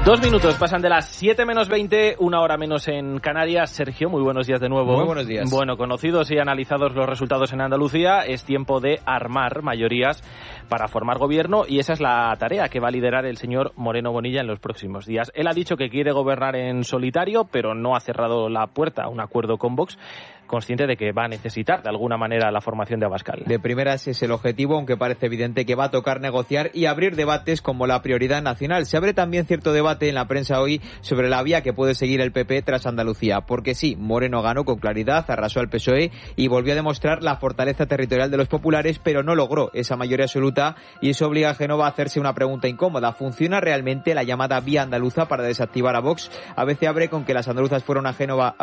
2 minutos pasan de las 7 menos 20, 1 hora menos en Canarias. Sergio, muy buenos días de nuevo. Muy buenos días. Bueno, conocidos y analizados los resultados en Andalucía, es tiempo de armar mayorías para formar gobierno y esa es la tarea que va a liderar el señor Moreno Bonilla en los próximos días. Él ha dicho que quiere gobernar en solitario, pero no ha cerrado la puerta a un acuerdo con Vox, consciente de que va a necesitar de alguna manera la formación de Abascal. De primeras es el objetivo, aunque parece evidente que va a tocar negociar y abrir debates como la prioridad nacional. Se abre también cierto debate en la prensa hoy sobre la vía que puede seguir el PP tras Andalucía, porque sí, Moreno ganó con claridad, arrasó al PSOE y volvió a demostrar la fortaleza territorial de los populares, pero no logró esa mayoría absoluta y eso obliga a Génova a hacerse una pregunta incómoda. ¿Funciona realmente la llamada vía andaluza para desactivar a Vox? A veces abre con que las andaluzas fueron a Génova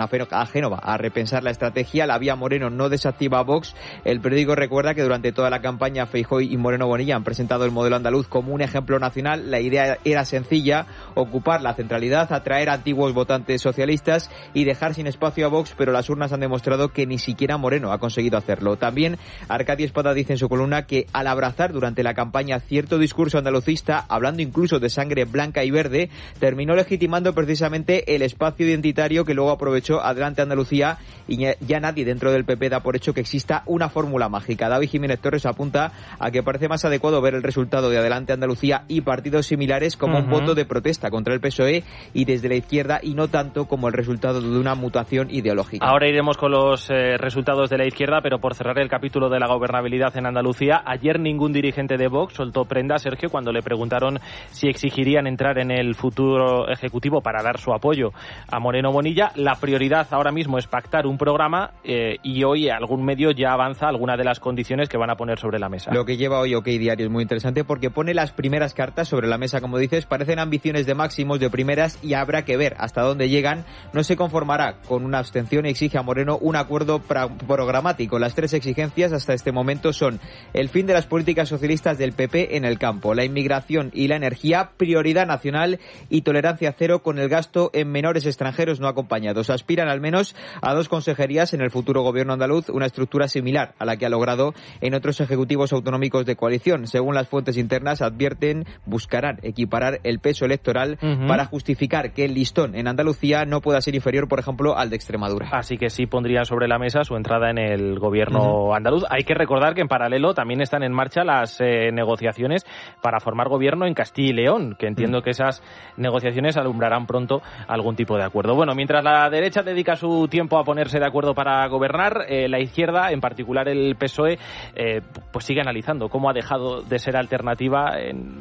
a repensar la estrategia. La vía Moreno no desactiva a Vox. El periódico recuerda que durante toda la campaña Feijóo y Moreno Bonilla han presentado el modelo andaluz como un ejemplo nacional. La idea era sencilla: ocupar la centralidad, atraer a antiguos votantes socialistas y dejar sin espacio a Vox, pero las urnas han demostrado que ni siquiera Moreno ha conseguido hacerlo. También Arcadio Espada dice en su columna que al abrazar durante la campaña cierto discurso andalucista, hablando incluso de sangre blanca y verde, terminó legitimando precisamente el espacio identitario que luego aprovechó Adelante Andalucía, y ya nadie dentro del PP da por hecho que exista una fórmula mágica. David Jiménez Torres apunta a que parece más adecuado ver el resultado de Adelante Andalucía y partidos similares como un voto de protesta contra el PSOE y desde la izquierda, y no tanto como el resultado de una mutación ideológica. Ahora iremos con los resultados de la izquierda, pero por cerrar el capítulo de la gobernabilidad en Andalucía, ayer ningún dirigente de Vox soltó prenda, Sergio, cuando le preguntaron si exigirían entrar en el futuro ejecutivo para dar su apoyo a Moreno Bonilla. La prioridad ahora mismo es pactar un programa y hoy algún medio ya avanza alguna de las condiciones que van a poner sobre la mesa. Lo que lleva hoy OK Diario es muy interesante porque pone las primeras cartas sobre la mesa, como dices. Parecen ambiciones de máximos de primeras y habrá que ver hasta dónde llegan. No se conformará con una abstención y exige a Moreno un acuerdo programático. Las tres exigencias hasta este momento son el fin de las políticas socialistas del PP en el campo, la inmigración y la energía, prioridad nacional y tolerancia cero con el gasto en menores extranjeros no acompañados. Aspiran al menos a 2 consejerías en el futuro gobierno andaluz, una estructura similar a la que ha logrado en otros ejecutivos autonómicos de coalición. Según las fuentes internas, advierten, buscarán equiparar el peso electoral para justificar que el listón en Andalucía no pueda ser inferior, por ejemplo, al de Extremadura. Así que sí pondrían sobre la mesa su entrada en el gobierno andaluz. Hay que recordar que en paralelo también están en marcha las negociaciones para formar gobierno en Castilla y León, que entiendo que esas negociaciones alumbrarán pronto algún tipo de acuerdo. Bueno, mientras la derecha dedica su tiempo a ponerse de acuerdo para gobernar, la izquierda, en particular el PSOE, pues sigue analizando cómo ha dejado de ser alternativa en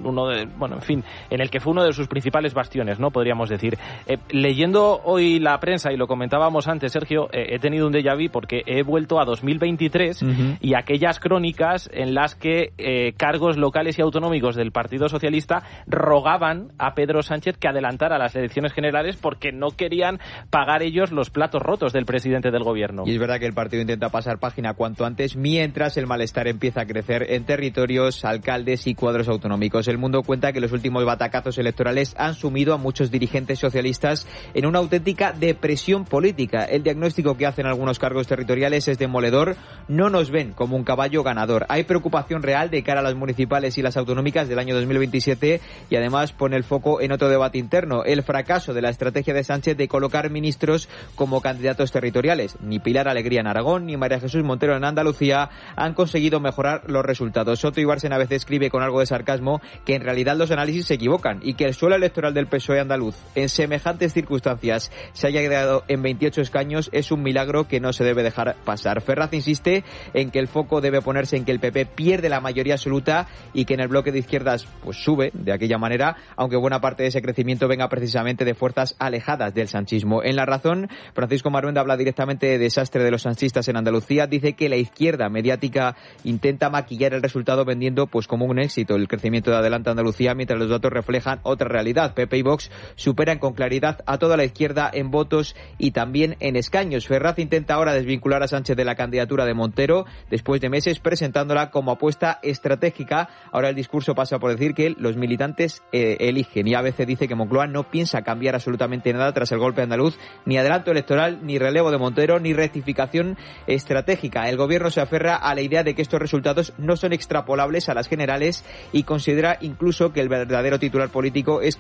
en el que fue uno de sus principales bastiones, ¿no? Podríamos decir. Leyendo hoy la prensa, y lo comentábamos antes, Sergio, he tenido un déjà vu porque he vuelto a 2023 y aquellas crónicas en las que cargos locales y autonómicos del Partido Socialista rogaban a Pedro Sánchez que adelantara las elecciones generales porque no querían pagar ellos los platos rotos del presidente del gobierno. Y es verdad que el partido intenta pasar página cuanto antes, mientras el malestar empieza a crecer en territorios, alcaldes y cuadros autonómicos. El Mundo cuenta que los últimos batacazos electorales han sumido a muchos dirigentes socialistas en una auténtica depresión política. El diagnóstico que hacen algunos cargos territoriales es demoledor. No nos ven como un caballo ganador. Hay preocupación real de cara a las municipales y las autonómicas del año 2027 y además pone el foco en otro debate interno, el fracaso de la estrategia de Sánchez de colocar ministros como candidatos territoriales. Ni Pilar Alegría en Aragón ni María Jesús Montero en Andalucía han conseguido mejorar los resultados. Soto Ibarsen a veces escribe con algo de sarcasmo que en realidad los análisis se equivocan y que el suelo electoral del PSOE andaluz en semejantes circunstancias se haya quedado en 28 escaños es un milagro que no se debe dejar pasar. Ferraz insiste en que el foco debe ponerse en que el PP pierde la mayoría absoluta y que en el bloque de izquierdas pues sube de aquella manera, aunque buena parte de ese crecimiento venga precisamente de fuerzas alejadas del sanchismo. En La Razón, Francisco Maruenda habla directamente de desastre de los sanchistas en Andalucía, dice que la izquierda mediática intenta maquillar el resultado vendiendo pues como un éxito el crecimiento de Adelante Andalucía, mientras los datos reflejan otra realidad. PP y Vox superan con claridad a toda la izquierda en votos y también en escaños. Ferraz intenta ahora desvincular a Sánchez de la candidatura de Montero, después de meses presentándola como apuesta estratégica. Ahora el discurso pasa por decir que los militantes eligen, y a veces dice que Moncloa no piensa cambiar absolutamente nada tras el golpe andaluz, ni adelanto electoral, ni relevo de Montero, ni rectificación estratégica. El gobierno se aferra a la idea de que estos resultados no son extrapolables a las generales y considera incluso que el verdadero titular político es que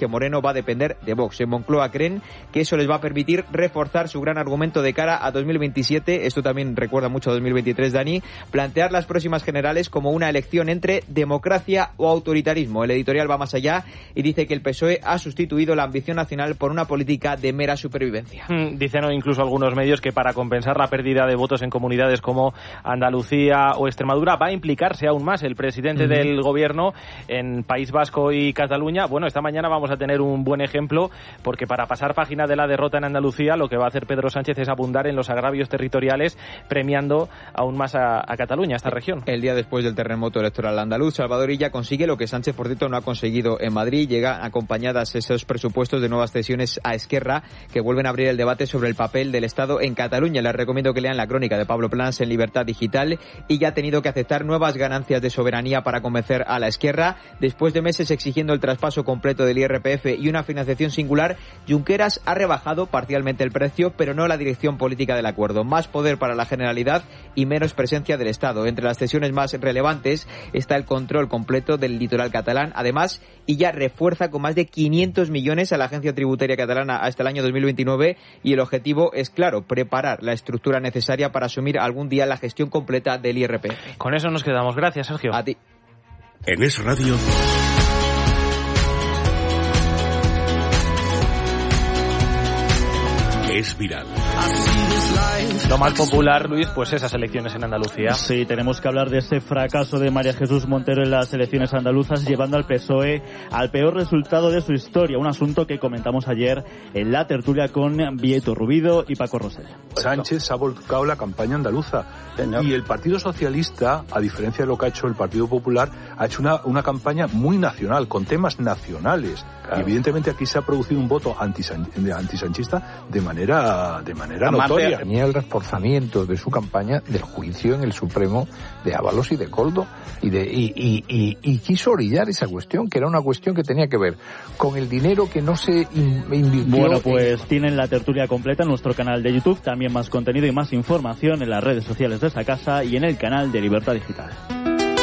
que Moreno va a depender de Vox. En Moncloa creen que eso les va a permitir reforzar su gran argumento de cara a 2027. Esto también recuerda mucho a 2023, Dani. Plantear las próximas generales como una elección entre democracia o autoritarismo. El editorial va más allá y dice que el PSOE ha sustituido la ambición nacional por una política de mera supervivencia. Dicen incluso algunos medios que para compensar la pérdida de votos en comunidades como Andalucía o Extremadura va a implicarse aún más el presidente del gobierno en País Vasco y Cataluña. Bueno, esta mañana vamos a tener un buen ejemplo, porque para pasar página de la derrota en Andalucía, lo que va a hacer Pedro Sánchez es abundar en los agravios territoriales, premiando aún más a Cataluña, esta región. El día después del terremoto electoral andaluz, Salvador Illa consigue lo que Sánchez, por cierto, no ha conseguido en Madrid. Llegan acompañadas esos presupuestos de nuevas cesiones a Esquerra, que vuelven a abrir el debate sobre el papel del Estado en Cataluña. Les recomiendo que lean la crónica de Pablo Plans en Libertad Digital. Y ya ha tenido que aceptar nuevas ganancias de soberanía para convencer a la Esquerra. Después de meses exigiendo el traspaso completo del IRPF y una financiación singular, Junqueras ha rebajado parcialmente el precio, pero no la dirección política del acuerdo. Más poder para la Generalidad y menos presencia del Estado. Entre las cesiones más relevantes está el control completo del litoral catalán. Además, Illa refuerza con más de 500 millones a la Agencia Tributaria Catalana hasta el año 2029 y el objetivo es claro, preparar la estructura necesaria para asumir algún día la gestión completa del IRPF. Con eso nos quedamos. Gracias, Sergio. A ti. En Es Radio. Es viral. Lo más popular, Luis, pues esas elecciones en Andalucía. Sí, tenemos que hablar de ese fracaso de María Jesús Montero en las elecciones andaluzas, llevando al PSOE al peor resultado de su historia. Un asunto que comentamos ayer en la tertulia con Vieto Rubido y Paco Rosell. Sánchez ha volcado la campaña andaluza. Y el Partido Socialista, a diferencia de lo que ha hecho el Partido Popular, ha hecho una campaña muy nacional, con temas nacionales. Claro. Y evidentemente aquí se ha producido un voto antisanchista de manera notoria. Tenía el reforzamiento de su campaña del juicio en el Supremo de Ábalos y de Koldo y quiso orillar esa cuestión, que era una cuestión que tenía que ver con el dinero que no se invirtió. Bueno, pues tienen la tertulia completa en nuestro canal de YouTube, también más contenido y más información en las redes sociales de esta casa y en el canal de Libertad Digital.